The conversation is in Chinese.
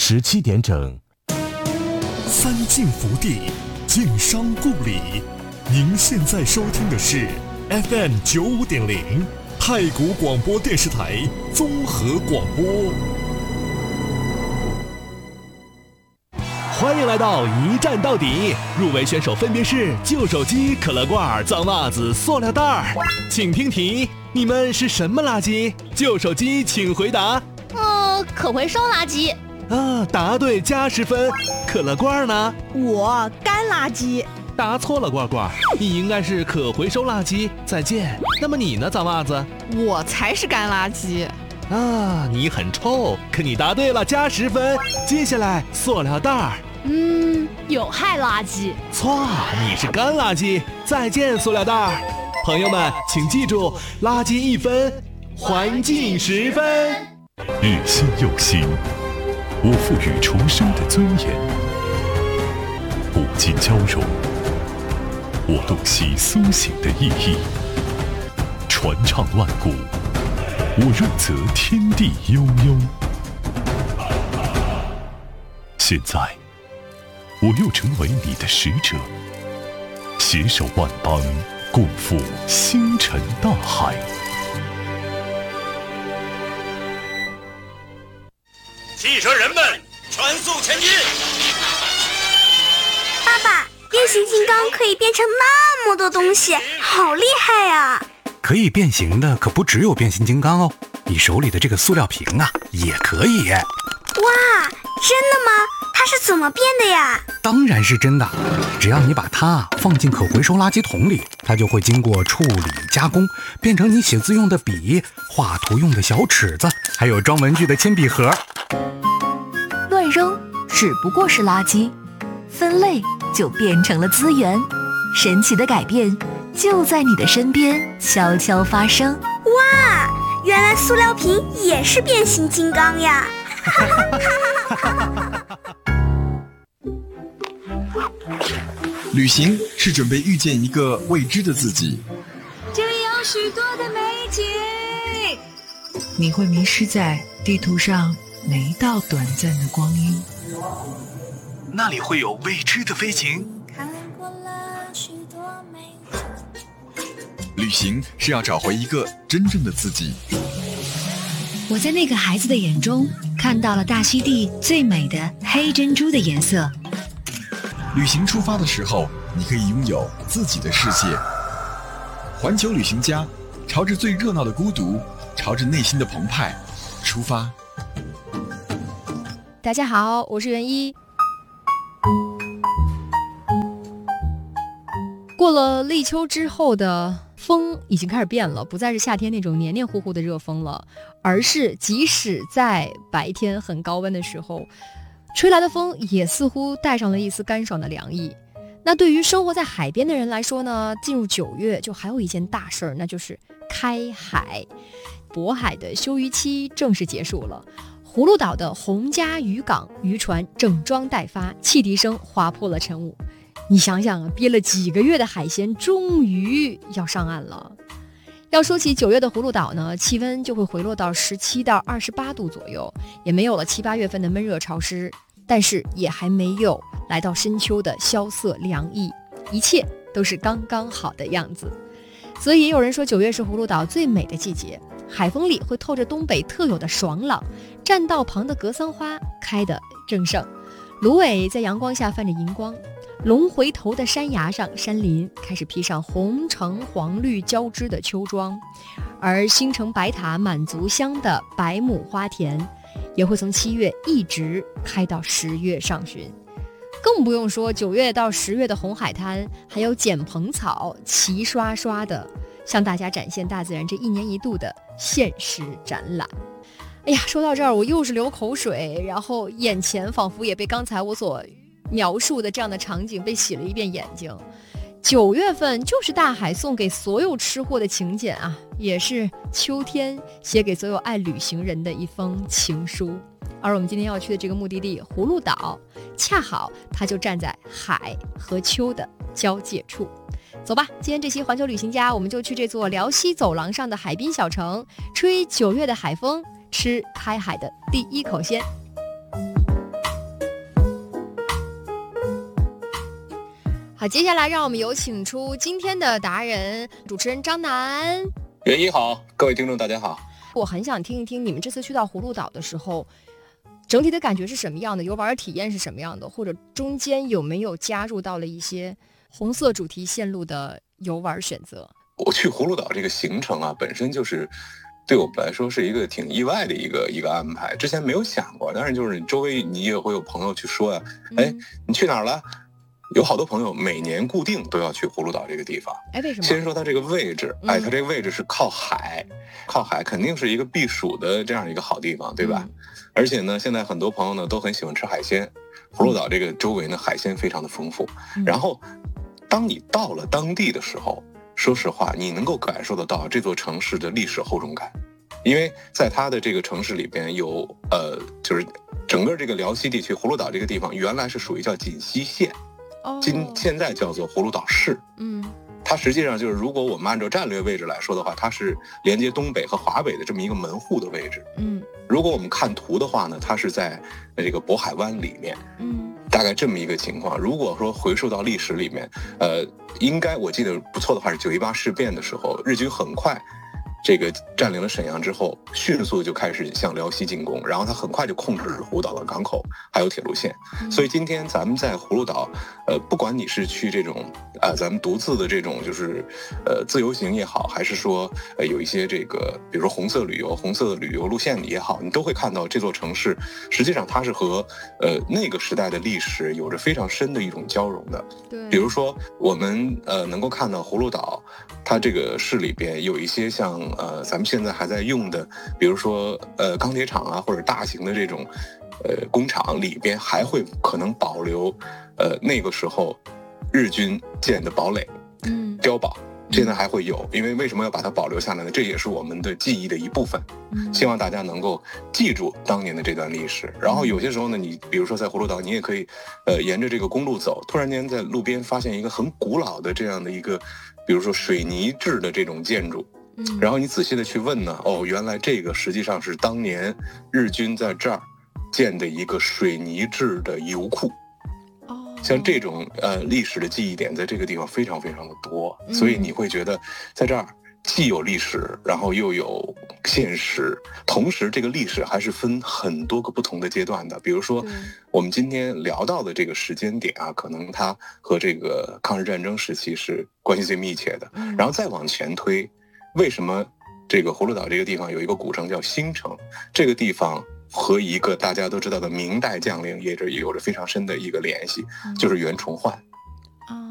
17点整。 三晋福地，晋商故里。您现在收听的是 FM 95.0太谷广播电视台综合广播。 欢迎来到一站到底，入围选手分别是旧手机、可乐罐、脏袜子、塑料袋。请听题，你们是什么垃圾？旧手机请回答。 可回收垃圾。 答对加10分。可乐罐呢？ 我干垃圾。 答错了，罐罐，你应该是可回收垃圾。再见。那么你呢，脏袜子？ 我才是干垃圾。 你很臭，可你答对了，加10分。接下来，塑料袋。 有害垃圾。 错，你是干垃圾。再见，塑料袋。朋友们，请记住，垃圾1分，环境10分。 日新又新，我赋予重生的尊严；古今交融，我洞悉苏醒的意义；传唱万古，我润泽天地悠悠。现在我又成为你的使者，携手万邦，共赴星辰大海。 汽车人们，全速前进！ 爸爸，变形金刚可以变成那么多东西，好厉害呀！ 可以变形的可不只有变形金刚哦，你手里的这个塑料瓶啊，也可以。 哇，真的吗？它是怎么变的呀？ 当然是真的，只要你把它放进可回收垃圾桶里，它就会经过处理加工，变成你写字用的笔、画图用的小尺子，还有装文具的铅笔盒。 乱扔只不过是垃圾，分类就变成了资源。神奇的改变就在你的身边悄悄发生。 哇，原来塑料瓶也是变形金刚呀！ 旅行是准备遇见一个未知的自己， 这里有许多的美景， 你会迷失在地图上每一道短暂的光阴， 那里会有未知的飞行。 旅行是要找回一个真正的自己。 我在那个孩子的眼中看到了大溪地最美的黑珍珠的颜色。 旅行出发的时候，你可以拥有自己的世界。环球旅行家，朝着最热闹的孤独，朝着内心的澎湃出发。 大家好，我是袁一。过了立秋之后的风已经开始变了，不再是夏天那种黏黏糊糊的热风了，而是即使在白天很高温的时候，吹来的风也似乎带上了一丝干爽的凉意。那对于生活在海边的人来说呢，进入9月就还有一件大事儿，那就是开海。渤海的休渔期正式结束了，葫芦岛的洪家渔港渔船整装待发，汽笛声划破了晨雾。你想想啊，憋了几个月的海鲜终于要上岸了。要说起9月的葫芦岛呢，气温就会回落到17到28度左右，也没有了7、8月份的闷热潮湿，但是也还没有来到深秋的萧瑟凉意，一切都是刚刚好的样子。所以也有人说9月是葫芦岛最美的季节，海风里会透着东北特有的爽朗，栈道旁的格桑花开得正盛，芦苇在阳光下泛着银光，龙回头的山崖上，山林开始披上红橙黄绿交织的秋装，而星城白塔满足乡的百亩花田也会从7月一直开到10月上旬。更不用说9月到10月的红海滩，还有剪蓬草齐刷刷的向大家展现大自然这1年1度的限时展览。哎呀，说到这儿我又是流口水，然后眼前仿佛也被刚才我所描述的这样的场景被洗了一遍眼睛。9月份就是大海送给所有吃货的请柬啊，也是秋天写给所有爱旅行人的一封情书。而我们今天要去的这个目的地葫芦岛，恰好它就站在海和秋的交界处。走吧，今天这期环球旅行家，我们就去这座辽西走廊上的海滨小城，吹9月的海风，吃开海的第一口鲜。 好，接下来让我们有请出今天的达人，主持人张楠。 袁一好，各位听众大家好。 我很想听一听你们这次去到葫芦岛的时候，整体的感觉是什么样的，游玩体验是什么样的，或者中间有没有加入到了一些红色主题线路的游玩选择？ 我去葫芦岛这个行程啊，本身就是对我们来说是一个挺意外的一个安排，之前没有想过。当然就是你周围你也会有朋友去说呀，你去哪儿了？有好多朋友每年固定都要去葫芦岛这个地方。 为什么？ 先说它这个位置，它这个位置是靠海，肯定是一个避暑的这样一个好地方，对吧？而且呢，现在很多朋友呢都很喜欢吃海鲜，葫芦岛这个周围呢海鲜非常的丰富。然后，当你到了当地的时候，说实话，你能够感受得到这座城市的历史厚重感，因为在它的这个城市里边有就是整个这个辽西地区，葫芦岛这个地方原来是属于叫锦西县。现在叫做葫芦岛市。它实际上就是，如果我们按照战略位置来说的话，它是连接东北和华北的这么一个门户的位置。如果我们看图的话呢，它是在这个渤海湾里面。大概这么一个情况。如果说回溯到历史里面，应该我记得不错的话是9·18事变的时候，日军很快这个占领了沈阳之后，迅速就开始向辽西进攻，然后他很快就控制了葫芦岛的港口还有铁路线。所以今天咱们在葫芦岛，不管你是去这种咱们独自的这种就是自由行也好，还是说有一些这个比如说红色的旅游路线也好，你都会看到这座城市实际上它是和那个时代的历史有着非常深的一种交融的。比如说我们能够看到葫芦岛它这个市里边有一些像咱们现在还在用的，比如说钢铁厂啊，或者大型的这种工厂里边还会可能保留那个时候日军建的堡垒、碉堡，现在还会有。因为为什么要把它保留下来呢？这也是我们的记忆的一部分。希望大家能够记住当年的这段历史。然后有些时候呢，你比如说在葫芦岛，你也可以沿着这个公路走，突然间在路边发现一个很古老的这样的一个，比如说水泥制的这种建筑。然后你仔细的去问呢，原来这个实际上是当年日军在这儿建的一个水泥制的油库。像这种历史的记忆点在这个地方非常非常的多，所以你会觉得在这儿既有历史，然后又有现实，同时这个历史还是分很多个不同的阶段的。比如说我们今天聊到的这个时间点啊，可能它和这个抗日战争时期是关系最密切的。然后再往前推，为什么这个葫芦岛这个地方有一个古城叫新城？这个地方和一个大家都知道的明代将领也有着非常深的一个联系，就是袁崇焕。